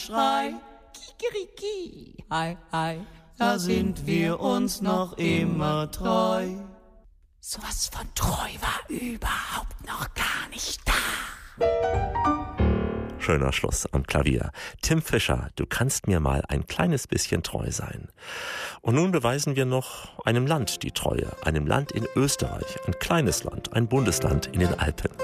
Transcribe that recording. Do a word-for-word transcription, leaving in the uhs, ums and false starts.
Schrei, Kikeriki, hi, hi, da sind wir uns noch immer treu. Sowas von treu war überhaupt noch gar nicht da. Schöner Schluss am Klavier. Tim Fischer, du kannst mir mal ein kleines bisschen treu sein. Und nun beweisen wir noch einem Land die Treue. Einem Land in Österreich. Ein kleines Land, ein Bundesland in den Alpen.